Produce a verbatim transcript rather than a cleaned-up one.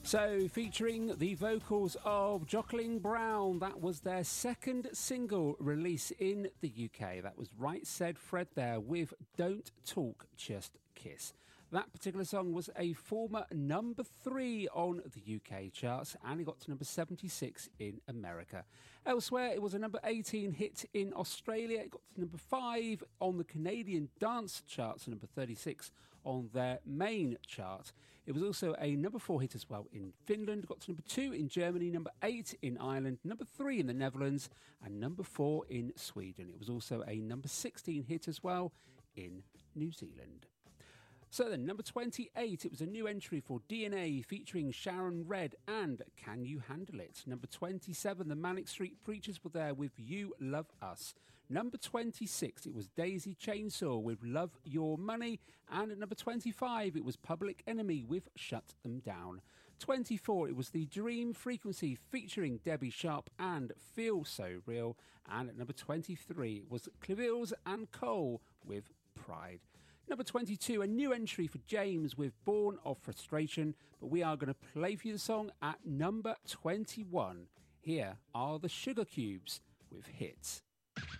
So, featuring the vocals of Jocelyn Brown, that was their second single release in the U K. That was Right Said Fred there with Don't Talk, Just Kiss. That particular song was a former number three on the U K charts, and it got to number seventy-six in America. Elsewhere, it was a number eighteen hit in Australia. It got to number five on the Canadian dance charts, and number thirty-six on their main chart. It was also a number four hit as well in Finland. Got to number two in Germany, number eight in Ireland, number three in the Netherlands, and number four in Sweden. It was also a number sixteen hit as well in New Zealand. So then, number twenty-eight, it was a new entry for D N A featuring Sharon Redd and Can You Handle It? Number twenty-seven, the Manic Street Preachers were there with You Love Us. Number twenty-six, it was Daisy Chainsaw with Love Your Money. And at number twenty-five, it was Public Enemy with Shut Them Down. twenty-four, it was the Dream Frequency featuring Debbie Sharp and Feel So Real. And at number twenty-three, it was Clavils and Cole with Pride. Number twenty-two, a new entry for James with Born of Frustration, but we are going to play for you the song at number twenty-one. Here are the Sugar Cubes with Hits.